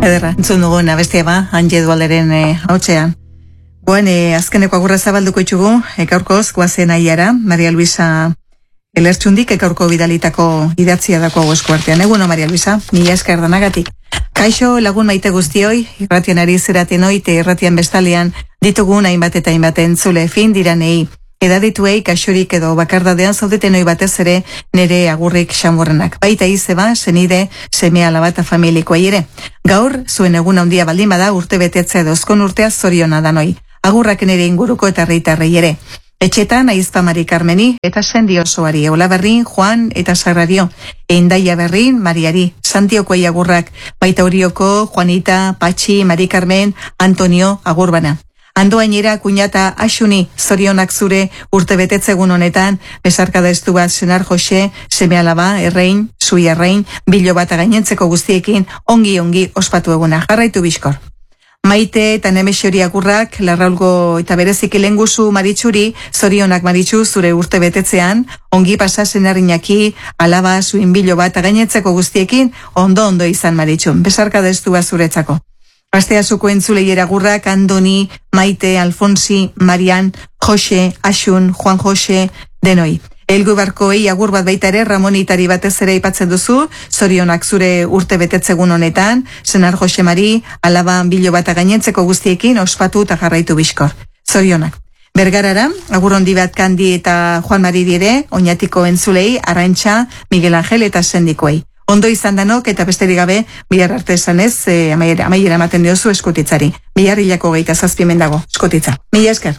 Ederra, entzun dugun abestia ba, Anje Dualderen hautsean. Azkeneko agurra zabalduko itxugu, gaurkoz, guazen aiara, Maria Luisa Elertxundik, gaurko bidalitako idatzia dako esku artean. Eguno, Maria Luisa, mila esker danagatik. Kaixo lagun maite guztioi, irratian ari zeraten oite, irratian bestalian, ditugun hainbat eta hainbat entzule fin diranei. Edadituei kaxurik edo bakardadean zaudeten oi batez ere nere agurrik xamurrenak. Baita izeba, senide, seme alaba eta familikoa ere. Gaur, zuen egun handia baldin bada urte betetzea edo ezkon urtea zoriona danoi. Agurrak nere inguruko eta reitarrei ere. Etxetan Aizpa Mari Carmeni eta Sendi osoari, Ola Berrin, Juan eta Sagrario, Eindaia Berrin, Mariari, Santiokoi agurrak, baita Orioko, Juanita, Patxi, Mari Carmen, Antonio, agurbana. Andoainera kuñata Axuni, zorionak zure urte betetzegun honetan, besarkada estu bat Senar Jose, seme alaba, errein, zui errein, bilo bat gainentzeko guztiekin, ongi ospatu eguna. Jarraitu bizkor. Maite eta Nemexori agurrak, Larraulgo eta berezik lenguzu Maritxuri, zorionak Maritxu zure urte betetzean, ongi pasa Senarrinaki, alaba, zuin bilo bat gainentzeko guztiekin, ondo izan Maritxu. Besarkada estu bat zuretzako. Asteazuko entzuleiera agurrak, Andoni, Maite, Alfonsi, Marian, Jose, Axun, Juan Jose, denoi. Elgu barkoei agur bat baita ere, Ramonitari batez ere aipatzen duzu, zorionak zure urte betetzegun honetan, Senar Jose Mari, alaba bilo bat gainentzeko guztiekin, ospatu eta jarraitu bizkor. Zorionak. Bergarara, agur hondi bat Kandi eta Juan Mari dire, oinatiko entzulei, Arantxa, Miguel Angel eta Sendikoei. Ondo izan danok eta besterik gabe, bihar arte esanez, amaiera ematen diozu eskutitzari. Bihar hilako 7 dago, eskutitza. Mila esker.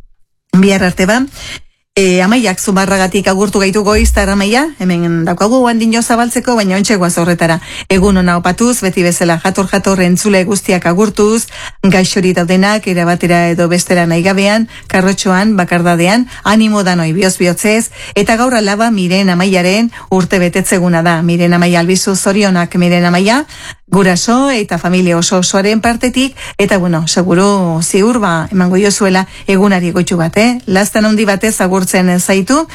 Bihar arte ba, amaiak zumarragatik agurtu gaitu goiztar amaia, hemen daukagu handino zabaltzeko, baina ontsegoaz horretara. Egun ona opatuz, beti bezala jator entzule guztiak agurtuz, gaixori daudenak, erabatera edo bestera nahi gabean, karrotxoan, bakardadean, animo danoi bioz-biotzez, eta gaur alaba Miren Amaiaren urte betetzeguna da. Miren Amaia albizu zorionak Miren Amaia, guraso eta familia osoaren partetik, eta seguru ziur emango jozuela egunari goitxu bat, Lastan handi batez agurtzen zaitu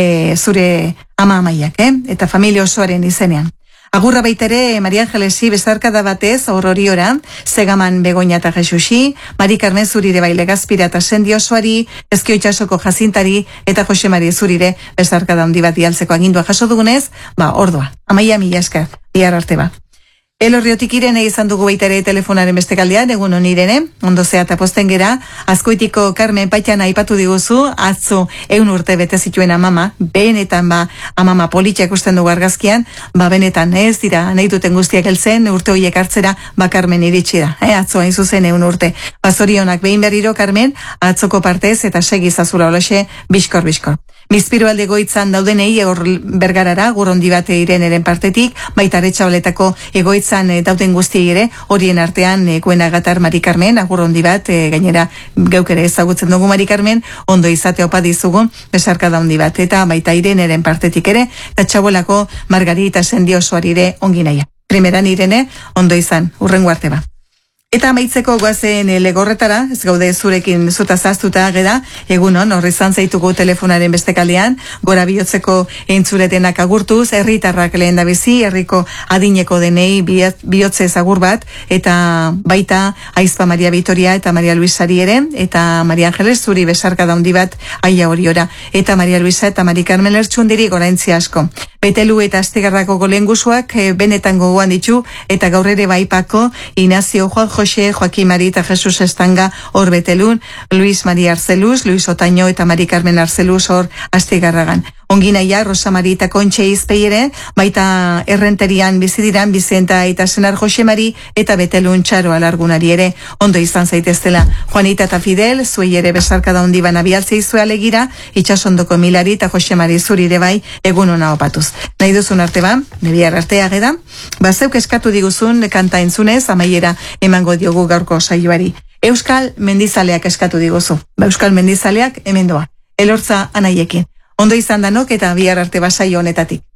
zure ama Amaiak, eta familia osoaren izenean. Agurra baitere Maria Angelesi bezarkada batez aurroriora, Segaman Begoña eta Jesusi, Mari Carmen zurire baile gazpira eta Sendi osoari, Ezkio itxasoko Jazintari eta Jose Mari zurire bezarkada handi bat dialtzeko agindua jaso dugunez, ordua. Amaia mila esker, bihar arte ba. Elorriotik Irene izan dugu baita ere telefonaren beste kaldean, egun hon Irene, ondo zea eta posten gera, Azkoitiko Carmen Paitxana aipatu diguzu, atzo 100 urte bete zituen amama, benetan amama politxak usten dugu argazkian, benetan ez dira, nahi duten guztiak heltzen, urte horiek hartzera, Carmen iritsi da, atzo hain zuzen 100 urte. Zorionak behin berriro, Carmen, atzoko partez eta segizazula oloxe, bizkor. Bizpiru alde goitzan daudenei Bergarara, gurondi bate Ireneren partetik, baita Aretxabaletako egoitzan dauden guztiei ere, horien artean Kuenagatar Mari Carmen, gurondi bat, gainera geukere ezagutzen dugu Mari Carmen, ondo izate opa dizugun, besarka daundi bat, eta baita Ireneren partetik ere, eta Txabolako Margarita Sendi osoari ere ongi naia. Primeran Irene, ondo izan, urrengo arte ba. Eta amaitzeko goazen legorretara, ez gaude zurekin zuta zaztuta geda, egunon, horri izan zaitugu telefonaren beste kalean, gora bihotzeko entzuretenak agurtuz, herritarrak lehen da bizi, herriko adineko denei bihotzez agur bat, eta baita Aizpa Maria Vitoria eta Maria Luisari ere, eta Maria Angeles zuri besarka daundi bat aia horiora, eta Maria Luisa eta Mari Carmen Lertxundiri goraintzi asko. Betelu eta Astigarrako golengusuak benetan gogoan ditu, eta gaur ere baipako Inazio Juan Jose, Joaquin Mari eta Jesus Estanga hor betelun, Luis Maria Arzeluz, Luis Otaño eta Mari Carmen Arzeluz hor Astigarragan. Onginaia, Rosa Mari eta Kontxe Izpei ere, baita errenterian bizidiran, Bizenta eta Senar Jose Mari eta betelun Txaro Alargunari ere, ondo izan zaiteztela. Juanita eta Fidel, zuei ere besarkada hondi bana bialtzei zue alegira, itxasondoko Milari eta Jose Mari zurire bai, egun ona opatuz. Nahi duzun arte ba, nebiar artea geda, zeuk eskatu diguzun kanta entzunez, amaiera emango diogu gaurko saioari. Euskal Mendizaleak eskatu diguzu. Euskal Mendizaleak hemen doa. Elortza anaiekin. Ondo izan danok eta bihar arte basaio honetatik.